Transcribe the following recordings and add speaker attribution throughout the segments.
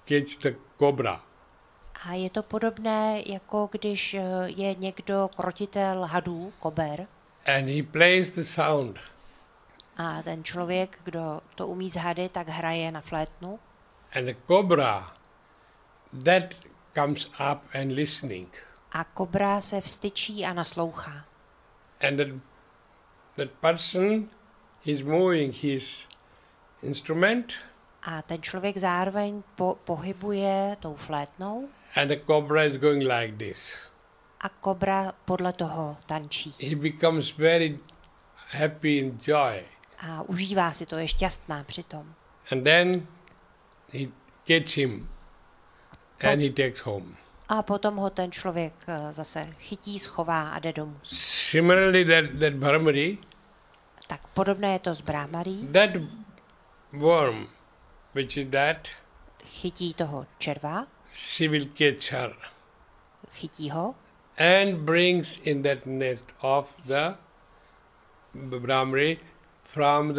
Speaker 1: catch the cobra.
Speaker 2: A je to podobné, jako když je někdo krotitel hadů, kober,
Speaker 1: And he plays the sound.
Speaker 2: a ten člověk, kdo to umí z hady, tak hraje na flétnu.
Speaker 1: And the cobra, that comes up and listening.
Speaker 2: A kobra se vstyčí a naslouchá.
Speaker 1: And that person is moving his instrument.
Speaker 2: A ten člověk zároveň pohybuje tou flétnou.
Speaker 1: And the cobra is going like this.
Speaker 2: A kobra podle toho tančí.
Speaker 1: He becomes very happy in joy.
Speaker 2: A užívá si to, je šťastná přitom.
Speaker 1: And then he gets him and he takes home.
Speaker 2: A potom ho ten člověk zase chytí, schová a jde domů.
Speaker 1: Similarly, that Brahmari,
Speaker 2: Tak podobné je to s Brahmarí.
Speaker 1: that worm, which is that,
Speaker 2: Chytí toho červa,
Speaker 1: she will catch her
Speaker 2: chytí ho
Speaker 1: and brings in that nest of the Brahmari from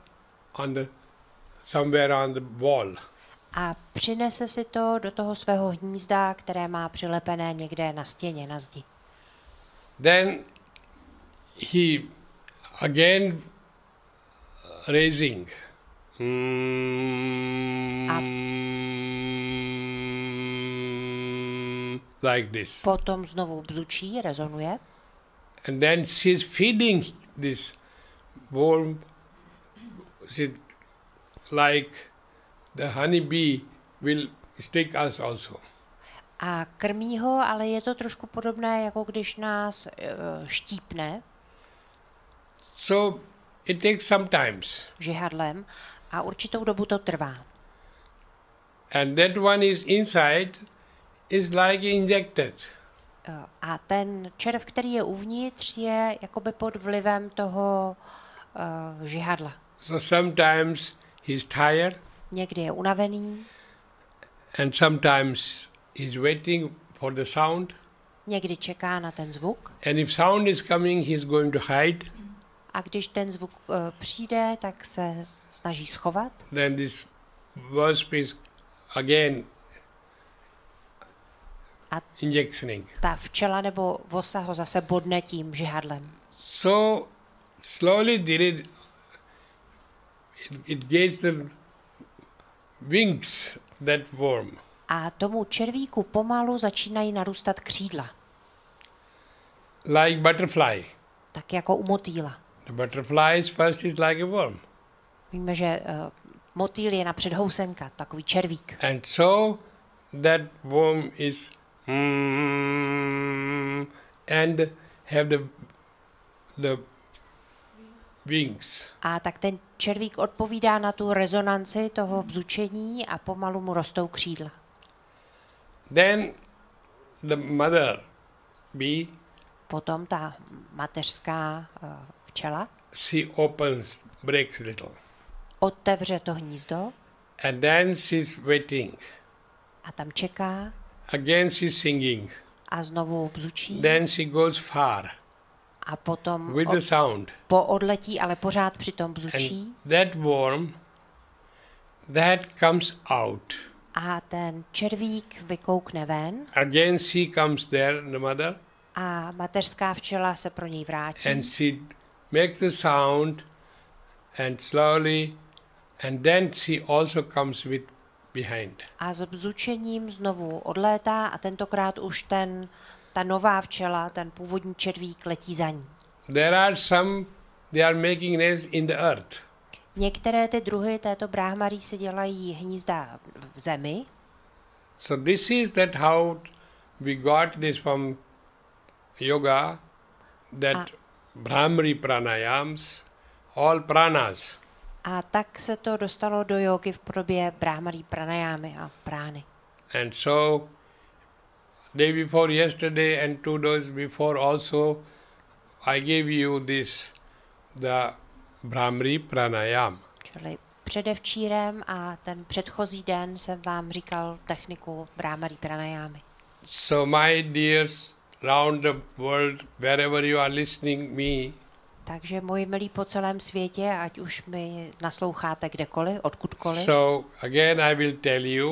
Speaker 1: somewhere on the wall.
Speaker 2: a přinese si to do toho svého hnízda, které má přilepené někde na stěně, na zdi.
Speaker 1: Then he again raising. Like this.
Speaker 2: Potom znovu bzučí, rezonuje
Speaker 1: And then she's feeding this worm. She, like the honeybee will stick us also.
Speaker 2: a krmí ho, ale je to trošku podobné, jako když nás štípne
Speaker 1: So it takes some times.
Speaker 2: žihadlem a určitou dobu to trvá.
Speaker 1: And that one is inside is like injected.
Speaker 2: A ten červ, který je uvnitř, je jakoby pod vlivem toho žihadla.
Speaker 1: So sometimes he's tired
Speaker 2: Někdy je unavený,
Speaker 1: and sometimes he's waiting for the sound.
Speaker 2: někdy čeká na ten zvuk
Speaker 1: And if sound is coming, he's going to hide.
Speaker 2: a když ten zvuk přijde, tak se snaží schovat.
Speaker 1: Then this wasp is again
Speaker 2: A
Speaker 1: injectioning.
Speaker 2: ta včela nebo vosa ho zase bodne tím žihadlem.
Speaker 1: So slowly it gets the wings, that worm.
Speaker 2: A tomu červíku pomalu začínají narůstat křídla,
Speaker 1: Like butterfly.
Speaker 2: tak jako u motýla.
Speaker 1: The butterfly is first is like a worm.
Speaker 2: Víme, že motýl je napřed housenka, takový červík.
Speaker 1: And so that worm is and have the wings.
Speaker 2: A tak ten červík odpovídá na tu rezonanci toho bzučení a pomalu mu rostou křídla.
Speaker 1: Then the mother bee,
Speaker 2: Potom ta mateřská včela
Speaker 1: she breaks little.
Speaker 2: otevře to hnízdo
Speaker 1: And then she's waiting.
Speaker 2: a tam čeká
Speaker 1: Again she's singing.
Speaker 2: a znovu bzučí
Speaker 1: Then she goes far
Speaker 2: a potom
Speaker 1: with the sound.
Speaker 2: poodletí, ale pořád přitom bzučí
Speaker 1: And that worm, that comes out.
Speaker 2: a ten červík vykoukne ven
Speaker 1: Again she comes there, the mother,
Speaker 2: a mateřská včela se pro něj vrátí
Speaker 1: and she makes the sound and slowly, and then she also comes with behind.
Speaker 2: a s bzučením znovu odlétá a tentokrát už ta nová včela, ten původní červík letí za ní.
Speaker 1: There are some, they are making nests in the earth.
Speaker 2: Některé ty druhy této bráhmarí si dělají hnízda v zemi.
Speaker 1: So this is that how we got this from yoga, that Brahmari pranayams, all pranas.
Speaker 2: A tak se to dostalo do jógy v podobě bráhmarí pranajámy a prány.
Speaker 1: And so day before yesterday and 2 days before also I gave you this, the Brahmari pranayam.
Speaker 2: Čili předevčírem a ten předchozí den jsem vám říkal techniku bráhmarí pranajámy.
Speaker 1: So my dears round the world, wherever you are listening me,
Speaker 2: Takže moji milí po celém světě, ať už mi nasloucháte kdekoliv, odkudkoliv,
Speaker 1: so again I will tell you,